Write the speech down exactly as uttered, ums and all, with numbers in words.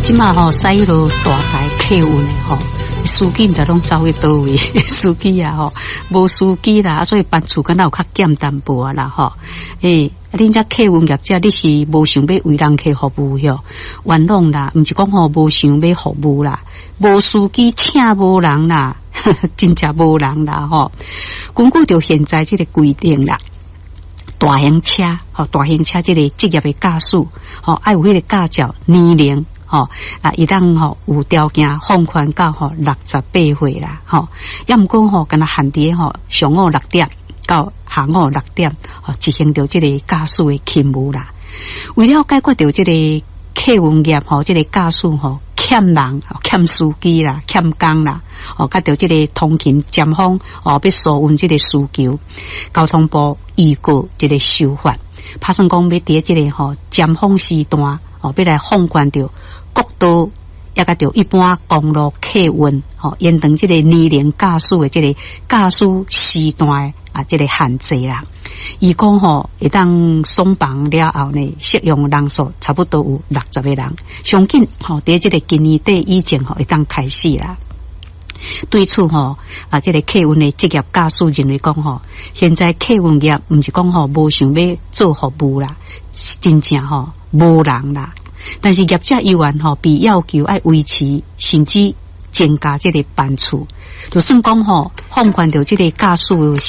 即马吼，使迄落大台客运的吼，司机毋知拢走去倒位，司机啊吼，无司机啦，所以班次敢若有较减淡薄啊啦吼。诶，啊，恁遮客运业者，你是无想要为人客服务哟？冤枉啦，毋是讲吼无想要服务啦，无司机请无人啦，真正无人啦吼。根据着现在即个规定啦。大型车，吼，大型车这个职业的驾驶，吼，爱有迄个驾照年龄，吼，啊，伊当吼有条件放宽到吼六十八岁啦，吼，要毋过吼，敢若限伫吼上午六点到下午六点，吼，执行着这个驾驶的勤务啦。为了解决着这个客运业吼，这个驾驶吼欠人、欠司机啦、欠工啦，哦，甲着这个通勤尖峰哦，要疏运这个需求，交通部预告这个修法，打算讲要伫这个吼尖峰时段哦，要来放宽着国道，也甲着一般公路客运哦，延长这个年龄驾驶的这个驾驶时段啊，这个限制啦。伊讲吼，会当松绑了后呢，适用人数差不多有六十个人，上紧吼，伫这个今年底以前吼，会当开始啦。对此吼，啊，这个客运的职业驾驶认为讲吼，现在客运业毋是讲吼无想要做服务啦，真正吼无人啦。但是业者依然吼被要求爱维持，甚至增加这个班次，就算讲吼放宽掉这个驾驶